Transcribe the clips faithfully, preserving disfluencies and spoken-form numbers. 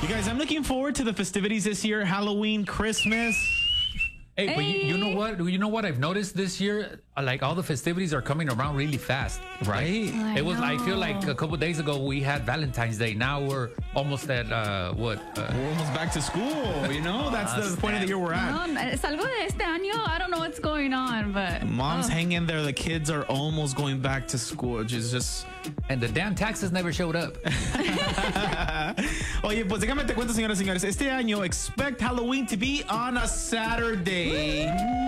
You guys, I'm looking forward to the festivities this year. Halloween, Christmas. Hey, hey, but you, you know what? You know what I've noticed this year? Like all the festivities are coming around really fast, right? I it was. Know. I feel like a couple days ago we had Valentine's Day. Now we're almost at uh, what? Uh, we're almost back to school. You know, that's uh, the point of the year we're at. No, es algo de este año. I don't know what's going on, but mom's oh. hang in there. The kids are almost going back to school, which is just. And the damn taxes never showed up. Oye, pues déjame te cuento, señoras y señores. Este año, expect Halloween to be on a Saturday.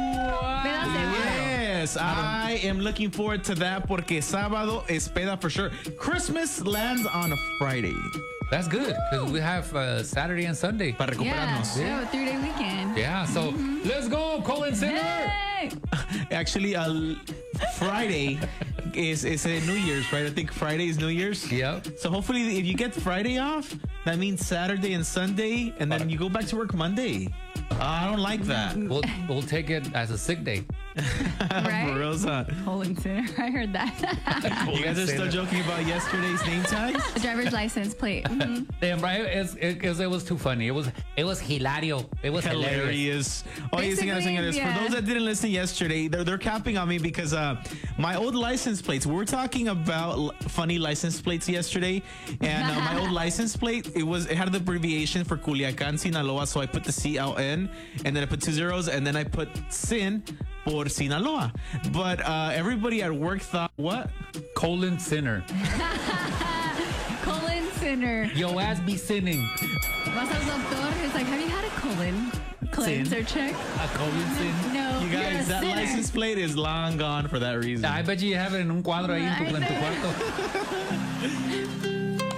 Yes, I am looking forward to that porque sábado es peda for sure. Christmas lands on a Friday. That's good because we have uh, Saturday and Sunday para recuperarnos. Yeah, yeah, a three-day weekend. Yeah, so mm-hmm. let's go, Colin Center. Hey! Actually, uh, Friday is is a New Year's, right? I think Friday is New Year's. Yep. So hopefully, if you get Friday off, that means Saturday and Sunday, and then you go back to work Monday. Uh, I don't like that. We'll we'll take it as a sick day. Right? For real, son. Colin Center. I heard that. You guys are still joking about yesterday's name tags? The driver's license plate. Mm-hmm. Damn, right? It's, it, it, it was too funny. It was it was hilario. It was hilarious. hilarious. Oh, yes, señoras, señores. Yeah. For those that didn't listen yesterday, they're they're capping on me because uh, my old license plates. We were talking about funny license plates yesterday, and uh, my old license plate it was it had the abbreviation for Culiacán, Sinaloa, so I put the C L N, and then I put two zeros, and then I put Sin por Sinaloa. But uh, everybody at work thought, what? Colon Sinner. Colon Sinner. Yo ass be sinning. Vas al doctor, it's like, have you had a colon cleanser check? A colon sin? No. You guys, that sinner. license plate is long gone for that reason. I bet you have it in un cuadro ahí en tu, en tu cuarto.